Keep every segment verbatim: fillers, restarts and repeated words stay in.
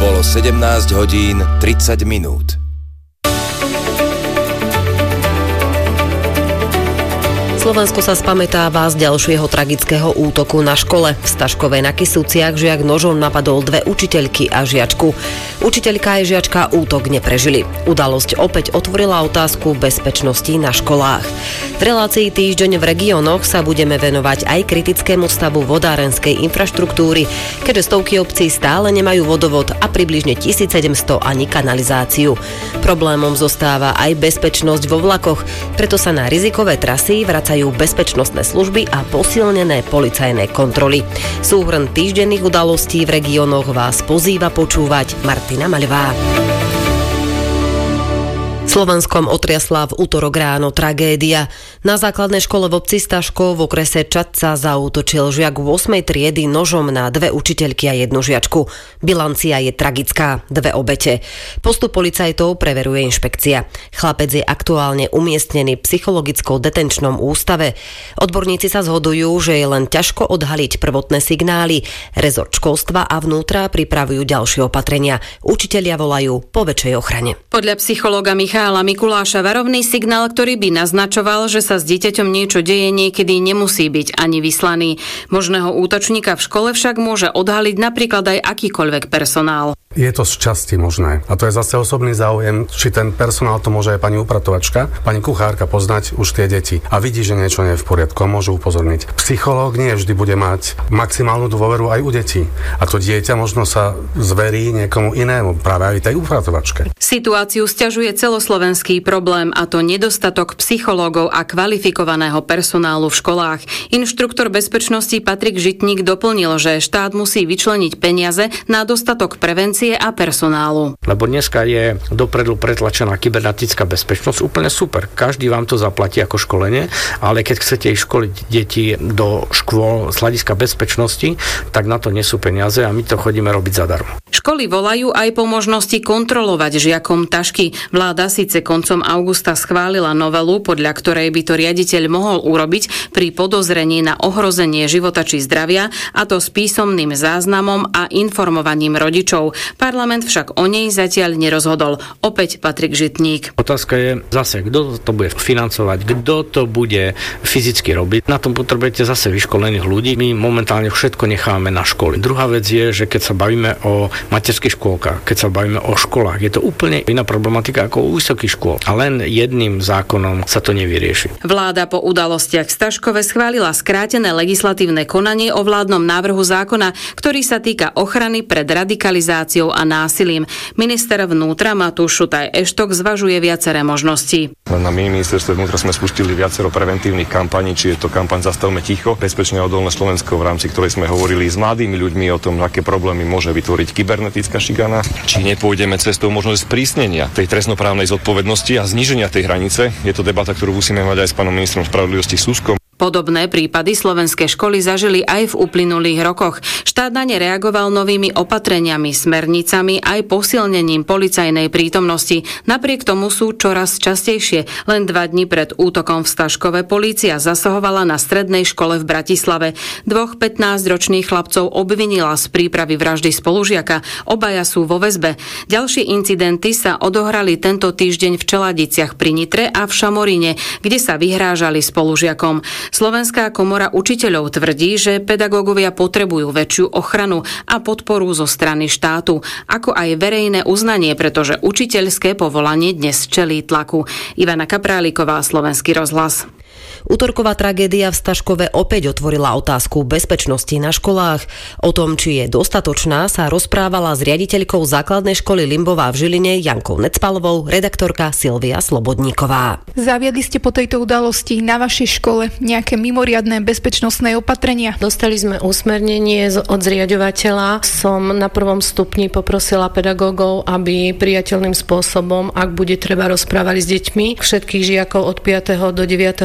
Bolo sedemnásť hodín tridsať minút. Slovensko sa spamätáva z ďalšieho tragického útoku na škole. V Staškovej na Kysuciach žiak nožom napadol dve učiteľky a žiačku. Učiteľka aj žiačka útok neprežili. Udalosť opäť otvorila otázku bezpečnosti na školách. V relácii Týždeň v regiónoch sa budeme venovať aj kritickému stavu vodárenskej infraštruktúry, keďže stovky obcí stále nemajú vodovod a približne tisícsedemsto ani kanalizáciu. Problémom zostáva aj bezpečnosť vo vlakoch, preto sa na rizikové trasy vracajú bezpečnostné služby a posilnené policajné kontroly. Súhrn týždenných udalostí v regiónoch vás pozýva počúvať Martina Maľová. Slovenskom otriasla v utorok ráno tragédia. Na základnej škole v obci Staškov v okrese Čadca zaútočil žiak ôsmej triedy nožom na dve učiteľky a jednu žiačku. Bilancia je tragická, dve obete. Postup policajtov preveruje inšpekcia. Chlapec je aktuálne umiestnený v psychologicko-detenčnom ústave. Odborníci sa zhodujú, že je len ťažko odhaliť prvotné signály. Rezort školstva a vnútra pripravujú ďalšie opatrenia. Učitelia volajú po väčšej ochrane. Podľa psychológa Michala Mikuláša varovný signál, ktorý by naznačoval, že sa s dieťaťom niečo deje, niekedy nemusí byť ani vyslaný. Možného útočníka v škole však môže odhaliť napríklad aj akýkoľvek personál. Je to z časti možné. A to je zase osobný záujem, či ten personál, to môže aj pani upratovačka, pani kuchárka poznať už tie deti a vidí, že niečo nie je v poriadku, môže upozorniť. Psychológ nie vždy bude mať maximálnu dôveru aj u detí. A to dieťa možno sa zverí niekomu inému, práve aj tej upratovačke. Situáciu sťažuje celoslovenský problém, a to nedostatok psychológov a kvalifikovaného personálu v školách. Inštruktor bezpečnosti Patrik Žitník doplnil, že štát musí vyčleniť peniaze na dostatok prevencie a personálu. Lebo dneska je dopredu pretlačená kybernetická bezpečnosť, úplne super. Každý vám to zaplatí ako školenie, ale keď chcete ich školiť deti do škôl z hľadiska bezpečnosti, tak na to nie sú peniaze a my to chodíme robiť zadarmo. Školy volajú aj po možnosti kontrolovať žiakom tašky. Vláda síce koncom augusta schválila novelu, podľa ktorej by to riaditeľ mohol urobiť pri podozrení na ohrozenie života či zdravia, a to s písomným záznamom a informovaním rodičov. Parlament však o nej zatiaľ nerozhodol. Opäť Patrik Žitník. Otázka je zase, kto to bude financovať, kto to bude fyzicky robiť. Na tom potrebujete zase vyškolených ľudí. My momentálne všetko nechávame na školy. Druhá vec je, že keď sa bavíme o materských škôlkach, keď sa bavíme o školách, je to úplne iná problematika ako u vysokých škôl. A len jedným zákonom sa to nevyrieši. Vláda po udalostiach v Staškove schválila skrátené legislatívne konanie o vládnom návrhu zákona, ktorý sa týka ochrany pred radikalizáciou a násilím. Minister vnútra Matúš Šutaj Eštok zvažuje viaceré možnosti. Na ministerstve vnútra sme spustili viacero preventívnych kampaní, či je to kampaň Zastavme ticho, bezpečné a odolné Slovensko, v rámci ktorej sme hovorili s mladými ľuďmi o tom, aké problémy môže vytvoriť kybernetická šikana, či nepôjdeme cestou možnosť sprísnenia tej trestnoprávnej zodpovednosti a zníženia tej hranice. Je to debata, ktorú musíme mať aj s pánom ministrom spravodlivosti Suskom. Podobné prípady slovenské školy zažili aj v uplynulých rokoch. Štát na ne reagoval novými opatreniami, smernicami aj posilnením policajnej prítomnosti. Napriek tomu sú čoraz častejšie. Len dva dni pred útokom v Staškove polícia zasahovala na strednej škole v Bratislave. Dvoch pätnásťročných chlapcov obvinila z prípravy vraždy spolužiaka. Obaja sú vo väzbe. Ďalšie incidenty sa odohrali tento týždeň v Čeladiciach pri Nitre a v Šamoríne, kde sa vyhrážali spolužiakom. Slovenská komora učiteľov tvrdí, že pedagógovia potrebujú väčšiu ochranu a podporu zo strany štátu, ako aj verejné uznanie, pretože učiteľské povolanie dnes čelí tlaku. Ivana Kapráliková, Slovenský rozhlas. Utorková tragédia v Staškove opäť otvorila otázku bezpečnosti na školách. O tom, či je dostatočná, sa rozprávala s riaditeľkou základnej školy Limbová v Žiline Jankou Necpalovou redaktorka Silvia Slobodníková. Zaviedli ste po tejto udalosti na vašej škole nejaké mimoriadne bezpečnostné opatrenia? Dostali sme usmernenie od zriaďovateľa. Som na prvom stupni poprosila pedagógov, aby priateľným spôsobom, ak bude treba, rozprávali s deťmi, všetkých žiakov od piateho do deviateho ročníka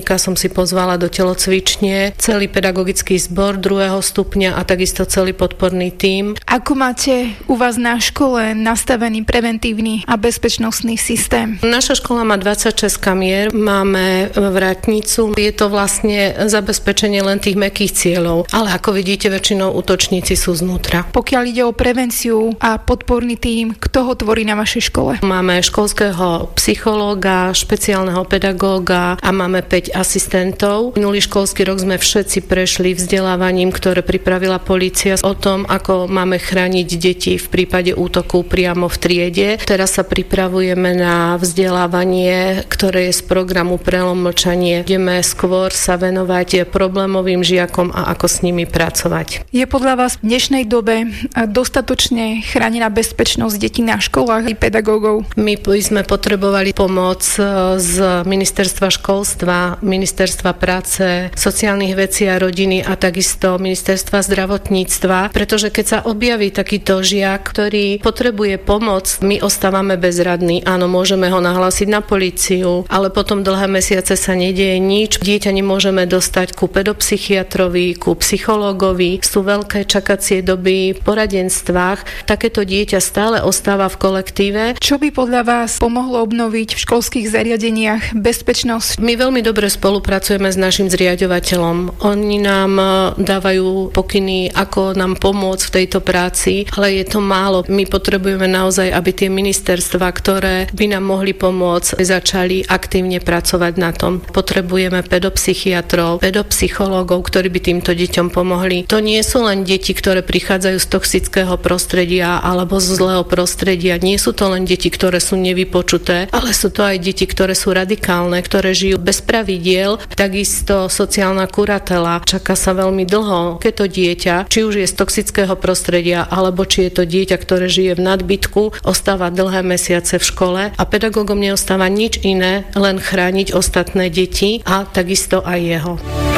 pedagogika som si pozvala do telocvične celý pedagogický zbor druhého stupňa a takisto celý podporný tím. Ako máte u vás na škole nastavený preventívny a bezpečnostný systém? Naša škola má dvadsaťšesť kamier, máme vrátnicu. Je to vlastne zabezpečenie len tých mäkkých cieľov, ale ako vidíte, väčšinou útočníci sú znútra. Pokiaľ ide o prevenciu a podporný tím, kto ho tvorí na vašej škole? Máme školského psychológa, špeciálneho pedagóga a máme päť asistentov. Minulý školský rok sme všetci prešli vzdelávaním, ktoré pripravila polícia o tom, ako máme chrániť deti v prípade útoku priamo v triede. Teraz sa pripravujeme na vzdelávanie, ktoré je z programu Prelom mlčanie. Ideme skôr sa venovať problémovým žiakom a ako s nimi pracovať. Je podľa vás v dnešnej dobe dostatočne chránená bezpečnosť detí na školách i pedagógov? My sme potrebovali pomoc z ministerstva školstva, ministerstva práce, sociálnych vecí a rodiny a takisto ministerstva zdravotníctva, pretože keď sa objaví takýto žiak, ktorý potrebuje pomoc, my ostávame bezradní. Áno, môžeme ho nahlásiť na políciu, ale potom dlhé mesiace sa nedieje nič. Dieťa nemôžeme dostať ku pedopsychiatrovi, ku psychológovi. Sú veľké čakacie doby v poradenstvách. Takéto dieťa stále ostáva v kolektíve. Čo by podľa vás pomohlo obnoviť v školských zariadeniach bezpečnosť? My veľmi dobre spolupracujeme s našim zriaďovateľom. Oni nám dávajú pokyny, ako nám pomôcť v tejto práci, ale je to málo. My potrebujeme naozaj, aby tie ministerstvá, ktoré by nám mohli pomôcť, začali aktívne pracovať na tom. Potrebujeme pedopsychiatrov, pedopsychológov, ktorí by týmto deťom pomohli. To nie sú len deti, ktoré prichádzajú z toxického prostredia alebo z zlého prostredia. Nie sú to len deti, ktoré sú nevypočuté, ale sú to aj deti, ktoré sú radikálne, ktoré žijú bez pravidiel. Takisto sociálna kuratela. Čaká sa veľmi dlho, keď to dieťa, či už je z toxického prostredia, alebo či je to dieťa, ktoré žije v nadbytku, ostáva dlhé mesiace v škole a pedagógom neostáva nič iné, len chrániť ostatné deti a takisto aj jeho.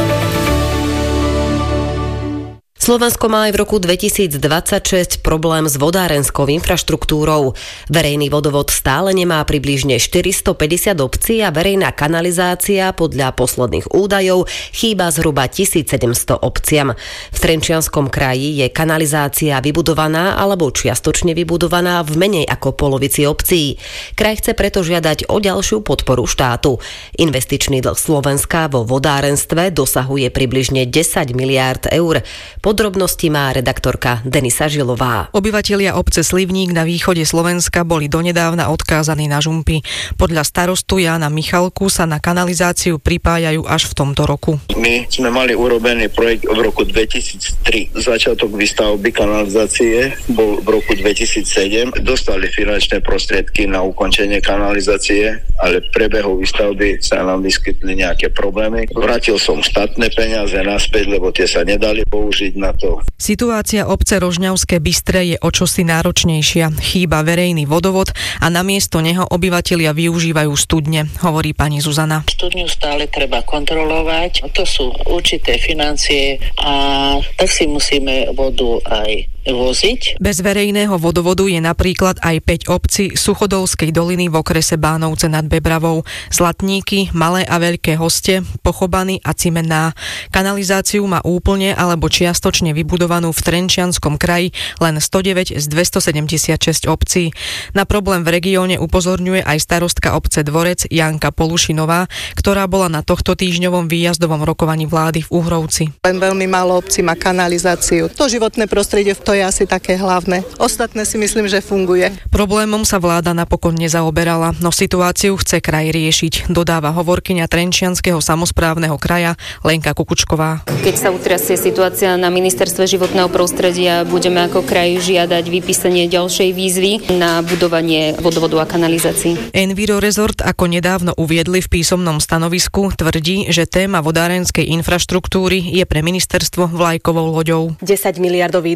Slovensko má aj v roku dvetisícdvadsaťšesť problém s vodárenskou infraštruktúrou. Verejný vodovod stále nemá približne štyristopäťdesiat obcí a verejná kanalizácia podľa posledných údajov chýba zhruba tisícsedemsto obciam. V Trenčianskom kraji je kanalizácia vybudovaná alebo čiastočne vybudovaná v menej ako polovici obcí. Kraj chce preto žiadať o ďalšiu podporu štátu. Investičný dlh Slovenska vo vodárenstve dosahuje približne desať miliárd eur. Podrobnosti má redaktorka Denisa Žilová. Obyvatelia obce Slivník na východe Slovenska boli donedávna odkázaní na žumpy. Podľa starostu Jána Michalku sa na kanalizáciu pripájajú až v tomto roku. My sme mali urobený projekt v roku dvetisíctri. Začiatok výstavby kanalizácie bol v roku dvetisícsedem. Dostali finančné prostriedky na ukončenie kanalizácie, ale v priebehu výstavby sa nám vyskytli nejaké problémy. Vrátil som štátne peniaze naspäť, lebo tie sa nedali použiť na to. Situácia obce Rožňavské Bystré je o čosi náročnejšia. Chýba verejný vodovod a namiesto neho obyvatelia využívajú studne, hovorí pani Zuzana. Studňu stále treba kontrolovať. To sú určité financie a tak si musíme vodu aj voziť. Bez verejného vodovodu je napríklad aj päť obcí Suchodolskej doliny v okrese Bánovce nad Bebravou, Zlatníky, Malé a Veľké Hoste, Pochobany a Cimenná. Kanalizáciu má úplne alebo čiastočne vybudovanú v Trenčianskom kraji len stodeväť z dvestosedemdesiatšesť obcí. Na problém v regióne upozorňuje aj starostka obce Dvorec Janka Polušinová, ktorá bola na tohto týždňovom výjazdovom rokovaní vlády v Uhrovci. Len veľmi málo obcí má kanalizáciu. To životné prostredie v to je asi také hlavné. Ostatné si myslím, že funguje. Problémom sa vláda napokon nezaoberala, no situáciu chce kraj riešiť, dodáva hovorkyňa Trenčianskeho samosprávneho kraja Lenka Kukučková. Keď sa utrasie situácia na ministerstve životného prostredia, budeme ako kraj žiadať vypísanie ďalšej výzvy na budovanie vodovodu a kanalizácií. Enviro Resort, ako nedávno uviedli v písomnom stanovisku, tvrdí, že téma vodárenskej infraštruktúry je pre ministerstvo vlajkovou loďou. desať miliardový dlh, ktorý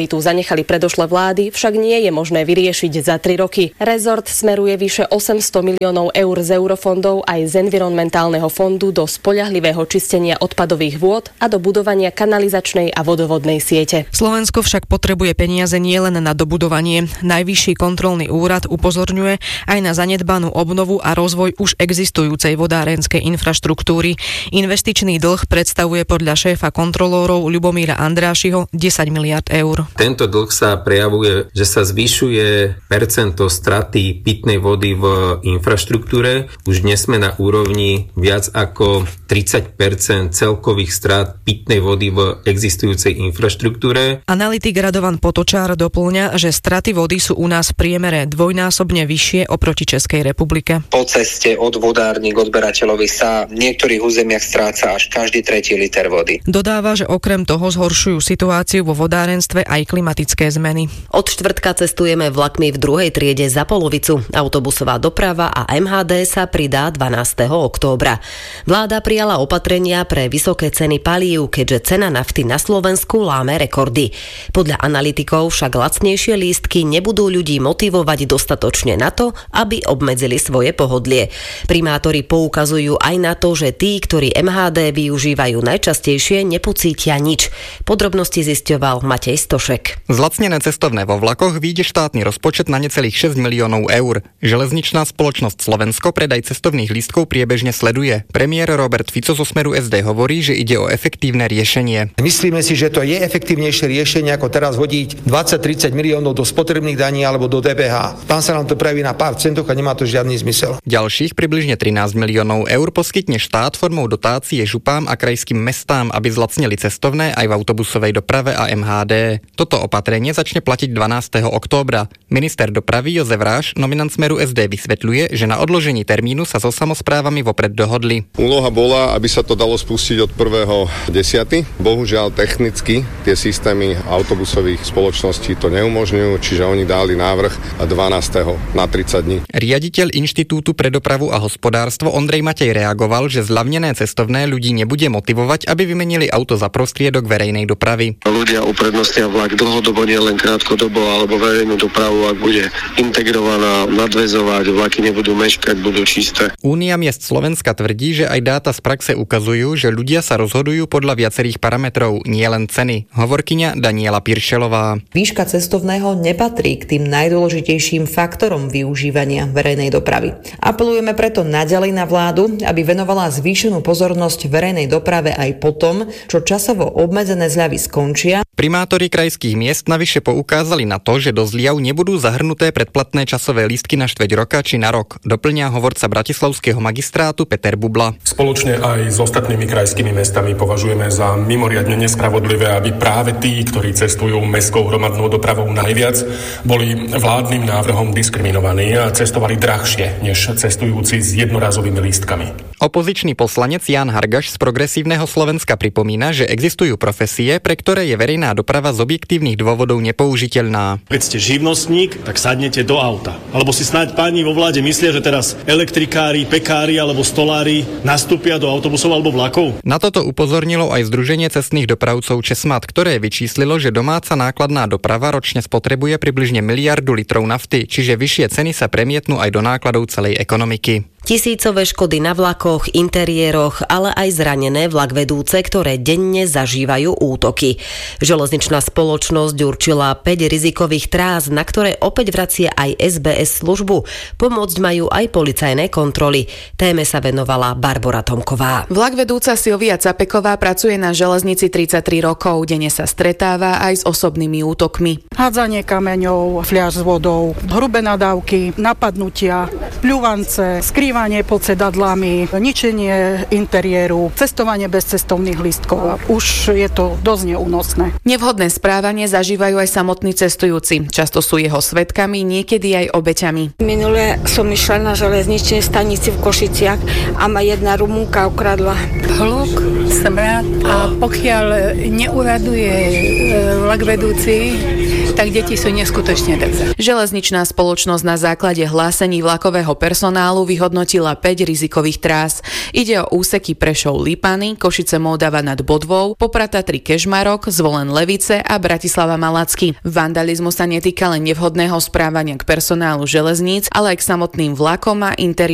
ktorý tu zanechali predošlé vlády, však nie je možné vyriešiť za tri roky. Rezort smeruje vyše osemsto miliónov eur z eurofondov aj z environmentálneho fondu do spoľahlivého čistenia odpadových vôd a do budovania kanalizačnej a vodovodnej siete. Slovensko však potrebuje peniaze nielen na dobudovanie. Najvyšší kontrolný úrad upozorňuje aj na zanedbanú obnovu a rozvoj už existujúcej vodárenskej infraštruktúry. Investičný dlh predstavuje podľa šéfa kontrolórov Ľubomíra Andrášiho desať miliárd eur. Tento dlh sa prejavuje, že sa zvyšuje percento straty pitnej vody v infraštruktúre. Už dnes sme na úrovni viac ako tridsať percent celkových strát pitnej vody v existujúcej infraštruktúre. Analytik Radovan Potočár doplňa, že straty vody sú u nás v priemere dvojnásobne vyššie oproti Českej republike. Po ceste od vodárny k odberateľovi sa v niektorých územiach stráca až každý tretí liter vody. Dodáva, že okrem toho zhoršujú situáciu vo vodárenstve aj klimatické zmeny. Od štvrtka cestujeme vlakmi v druhej triede za polovicu. Autobusová doprava a em há dé sa pridá dvanásteho októbra. Vláda prijala opatrenia pre vysoké ceny palív, keďže cena nafty na Slovensku láme rekordy. Podľa analytikov však lacnejšie lístky nebudú ľudí motivovať dostatočne na to, aby obmedzili svoje pohodlie. Primátori poukazujú aj na to, že tí, ktorí em há dé využívajú najčastejšie, nepocítia nič. Podrobnosti zisťoval Matej Stošek. Zlacnené cestovné vo vlakoch vyjde štátny rozpočet na necelých šesť miliónov eur. Železničná spoločnosť Slovensko predaj cestovných lístkov priebežne sleduje. Premiér Robert Fico zo Smeru es dé hovorí, že ide o efektívne riešenie. Myslíme si, že to je efektívnejšie riešenie ako teraz hodiť dvadsať tridsať miliónov do spotrebných daní alebo do dé pé há. Tam sa nám to prejaví na pár centoch a nemá to žiadny zmysel. Ďalších približne trinásť miliónov eur poskytne štát formou dotácie župám a krajským mestám, aby zlacnili cestovné aj v autobusovej doprave a em há dé. Toto opatrenie začne platiť dvanásteho októbra. Minister dopravy Jozef Ráš, nominant Smeru es dé, vysvetľuje, že na odložení termínu sa so samosprávami vopred dohodli. Úloha bola, aby sa to dalo spustiť od prvého desiateho Bohužiaľ technicky tie systémy autobusových spoločností to neumožňujú, čiže oni dali návrh dvanásteho na tridsať dní. Riaditeľ Inštitútu pre dopravu a hospodárstvo Ondrej Matej reagoval, že zľavnené cestovné ľudí nebude motivovať, aby vymenili auto za prostriedok verejnej dopravy. Ľudia uprednostnia vlak dlhodobo, nie len krátkodobo, alebo verejnú dopravu, ak bude integrovaná, nadväzovať, vlaky nebudú meškať, budú čisté. Únia miest Slovenska tvrdí, že aj dáta z praxe ukazujú, že ľudia sa rozhodujú podľa viacerých parametrov, nie len ceny. Hovorkyňa Daniela Piršelová. Výška cestovného nepatrí k tým najdôležitejším faktorom využívania verejnej dopravy. Apelujeme preto naďalej na vládu, aby venovala zvýšenú pozornosť verejnej doprave aj potom, čo časovo obmedzené zľavy skončia. Primátori krajských miest navyše poukázali na to, že do zliav nebudú zahrnuté predplatné časové lístky na štveť roka či na rok, doplňa hovorca bratislavského magistrátu Peter Bubla. Spoločne aj s ostatnými krajskými mestami považujeme za mimoriadne nespravodlivé, aby práve tí, ktorí cestujú mestskou hromadnou dopravou najviac, boli vládnym návrhom diskriminovaní a cestovali drahšie než cestujúci s jednorazovými lístkami. Opozičný poslanec Ján Hargaš z Progresívneho Slovenska pripomína, že existujú profesie, pre ktoré je verejná doprava z objektívnych dôvodov nepoužiteľná. Keď ste živnostník, tak sadnete do auta. Alebo si snáď páni vo vláde myslia, že teraz elektrikári, pekári alebo stolári nastúpia do autobusov alebo vlakov? Na toto upozornilo aj Združenie cestných dopravcov Česmat, ktoré vyčíslilo, že domáca nákladná doprava ročne spotrebuje približne miliardu litrov nafty, čiže vyššie ceny sa premietnú aj do nákladov celej ekonomiky. Tisícové škody na vlakoch, interiéroch, ale aj zranené vlakvedúce, ktoré denne zažívajú útoky. Železničná spoločnosť určila päť rizikových trás, na ktoré opäť vracia aj es bé es službu. Pomôcť majú aj policajné kontroly. Téme sa venovala Barbora Tomková. Vlakvedúca Silvia Capeková pracuje na železnici tridsaťtri rokov. Denne sa stretáva aj s osobnými útokmi. Hádzanie kameňov, fľaš s vodou, hrubé nadávky, napadnutia, pľúvance, skrývanie pod sedadlami, ničenie interiéru, cestovanie bez cestovných lístkov. Už je to dosť neúnosné. Nevhodné správanie zažívajú aj samotní cestujúci. Často sú jeho svedkami, niekedy aj obeťami. Minule som išla na železničnej stanici v Košiciach a ma jedna Rumúnka ukradla. Hluk, smrad a pokiaľ neuraduje vlakvedúci, tak deti sú neskutočne drze. Železničná spoločnosť na základe hlásení vlakového personálu vyhodnotila päť rizikových trás. Ide o úseky Prešov-Lipany, Košice-Moldava nad Bodvou, Poprad-Tatry Kežmarok, Zvolen-Levice a Bratislava-Malacky. Vandalizmu sa netýka len nevhodného správania k personálu železníc, ale aj k samotným vlakom a interiérom